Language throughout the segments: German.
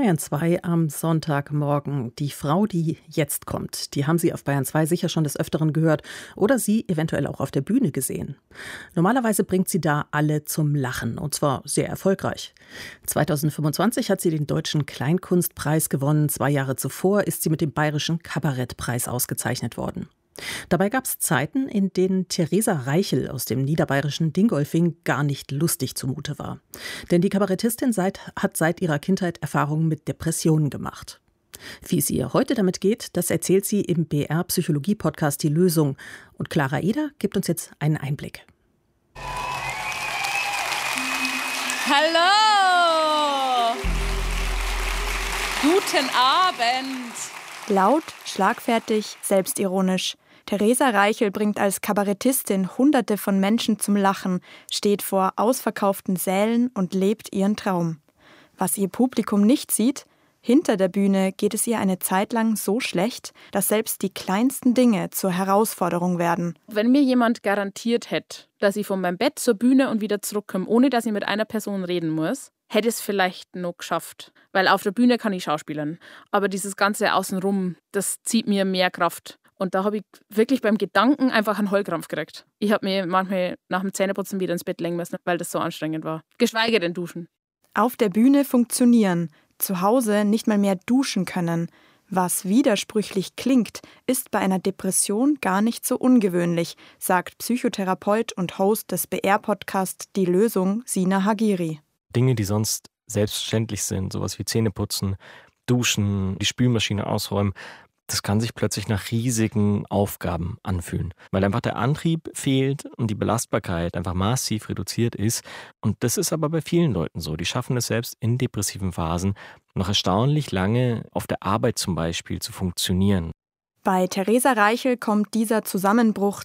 Bayern 2 am Sonntagmorgen. Die Frau, die jetzt kommt, die haben Sie auf Bayern 2 sicher schon des Öfteren gehört oder sie eventuell auch auf der Bühne gesehen. Normalerweise bringt sie da alle zum Lachen und zwar sehr erfolgreich. 2025 hat sie den Deutschen Kleinkunstpreis gewonnen. 2 Jahre zuvor ist sie mit dem Bayerischen Kabarettpreis ausgezeichnet worden. Dabei gab es Zeiten, in denen Theresa Reichel aus dem niederbayerischen Dingolfing gar nicht lustig zumute war. Denn die Kabarettistin hat seit ihrer Kindheit Erfahrungen mit Depressionen gemacht. Wie es ihr heute damit geht, das erzählt sie im BR-Psychologie-Podcast Die Lösung. Und Clara Eder gibt uns jetzt einen Einblick. Hallo! Guten Abend! Laut, schlagfertig, selbstironisch. Theresa Reichel bringt als Kabarettistin Hunderte von Menschen zum Lachen, steht vor ausverkauften Sälen und lebt ihren Traum. Was ihr Publikum nicht sieht: hinter der Bühne geht es ihr eine Zeit lang so schlecht, dass selbst die kleinsten Dinge zur Herausforderung werden. Wenn mir jemand garantiert hätte, dass ich von meinem Bett zur Bühne und wieder zurückkomme, ohne dass ich mit einer Person reden muss, hätte es vielleicht noch geschafft. Weil auf der Bühne kann ich schauspielern. Aber dieses Ganze Außenrum, das zieht mir mehr Kraft. Und da habe ich wirklich beim Gedanken einfach einen Heulkrampf gekriegt. Ich habe mir manchmal nach dem Zähneputzen wieder ins Bett legen müssen, weil das so anstrengend war. Geschweige denn duschen. Auf der Bühne funktionieren, zu Hause nicht mal mehr duschen können. Was widersprüchlich klingt, ist bei einer Depression gar nicht so ungewöhnlich, sagt Psychotherapeut und Host des BR-Podcasts Die Lösung, Sina Hagiri. Dinge, die sonst selbstverständlich sind, sowas wie Zähneputzen, duschen, die Spülmaschine ausräumen, das kann sich plötzlich nach riesigen Aufgaben anfühlen, weil einfach der Antrieb fehlt und die Belastbarkeit einfach massiv reduziert ist. Und das ist aber bei vielen Leuten so. Die schaffen es selbst in depressiven Phasen noch erstaunlich lange auf der Arbeit zum Beispiel zu funktionieren. Bei Theresa Reichel kommt dieser Zusammenbruch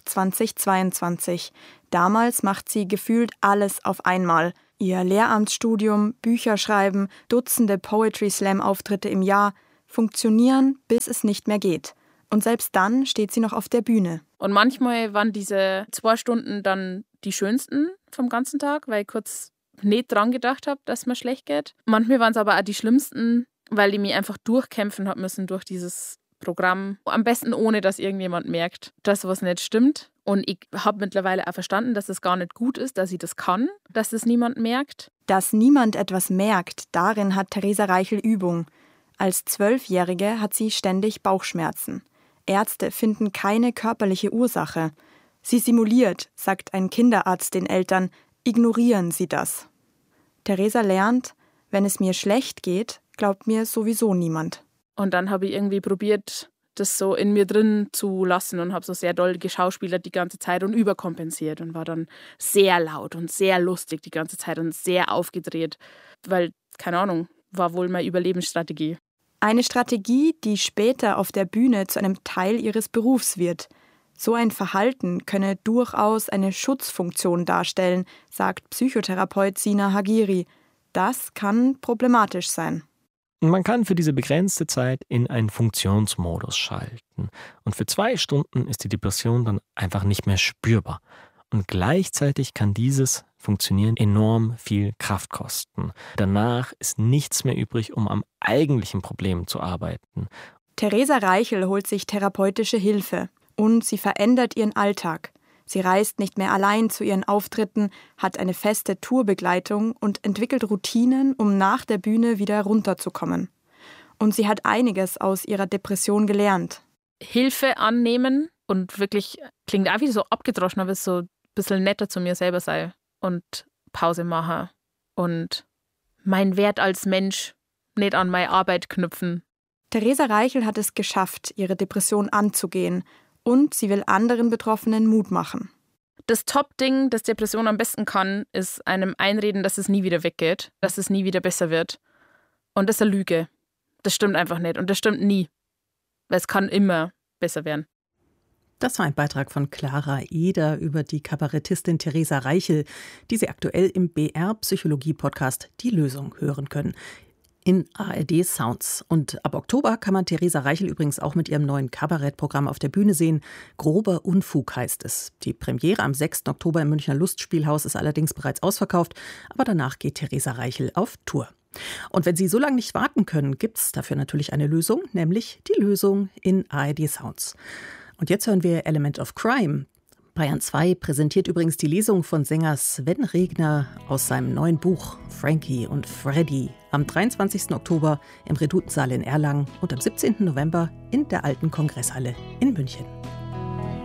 2022. Damals macht sie gefühlt alles auf einmal. Ihr Lehramtsstudium, Bücher schreiben, Dutzende Poetry-Slam-Auftritte im Jahr, funktionieren, bis es nicht mehr geht. Und selbst dann steht sie noch auf der Bühne. Und manchmal waren diese 2 Stunden dann die schönsten vom ganzen Tag, weil ich kurz nicht dran gedacht habe, dass mir schlecht geht. Manchmal waren es aber auch die schlimmsten, weil ich mich einfach durchkämpfen habe müssen durch dieses Programm. Am besten ohne, dass irgendjemand merkt, dass was nicht stimmt. Und ich habe mittlerweile auch verstanden, dass es gar nicht gut ist, dass ich das kann, dass das niemand merkt. Dass niemand etwas merkt, darin hat Theresa Reichel Übung. Als 12-Jährige hat sie ständig Bauchschmerzen. Ärzte finden keine körperliche Ursache. Sie simuliert, sagt ein Kinderarzt den Eltern, ignorieren Sie das. Theresa lernt, wenn es mir schlecht geht, glaubt mir sowieso niemand. Und dann habe ich irgendwie probiert, das so in mir drin zu lassen und habe so sehr doll geschauspielert die ganze Zeit und überkompensiert und war dann sehr laut und sehr lustig die ganze Zeit und sehr aufgedreht, weil, keine Ahnung, war wohl meine Überlebensstrategie. Eine Strategie, die später auf der Bühne zu einem Teil ihres Berufs wird. So ein Verhalten könne durchaus eine Schutzfunktion darstellen, sagt Psychotherapeut Sina Hagiri. Das kann problematisch sein. Man kann für diese begrenzte Zeit in einen Funktionsmodus schalten. Und für 2 Stunden ist die Depression dann einfach nicht mehr spürbar. Und gleichzeitig kann dieses Funktionieren enorm viel Kraft kosten. Danach ist nichts mehr übrig, um am eigentlichen Problem zu arbeiten. Theresa Reichel holt sich therapeutische Hilfe und sie verändert ihren Alltag. Sie reist nicht mehr allein zu ihren Auftritten, hat eine feste Tourbegleitung und entwickelt Routinen, um nach der Bühne wieder runterzukommen. Und sie hat einiges aus ihrer Depression gelernt. Hilfe annehmen und wirklich, klingt auch wieder so abgedroschen, aber es so ein bisschen netter zu mir selber sei und Pause machen und meinen Wert als Mensch nicht an meine Arbeit knüpfen. Theresa Reichel hat es geschafft, ihre Depression anzugehen. Und sie will anderen Betroffenen Mut machen. Das Top-Ding, das Depression am besten kann, ist einem einreden, dass es nie wieder weggeht, dass es nie wieder besser wird. Und das ist eine Lüge. Das stimmt einfach nicht und das stimmt nie. Weil es kann immer besser werden. Das war ein Beitrag von Clara Eder über die Kabarettistin Theresa Reichel, die Sie aktuell im BR-Psychologie-Podcast Die Lösung hören können. In ARD Sounds. Und ab Oktober kann man Theresa Reichel übrigens auch mit ihrem neuen Kabarettprogramm auf der Bühne sehen. Grober Unfug heißt es. Die Premiere am 6. Oktober im Münchner Lustspielhaus ist allerdings bereits ausverkauft. Aber danach geht Theresa Reichel auf Tour. Und wenn Sie so lange nicht warten können, gibt es dafür natürlich eine Lösung, nämlich die Lösung in ARD Sounds. Und jetzt hören wir Element of Crime. Bayern 2 präsentiert übrigens die Lesung von Sänger Sven Regner aus seinem neuen Buch Frankie und Freddy am 23. Oktober im Redutensaal in Erlangen und am 17. November in der Alten Kongresshalle in München.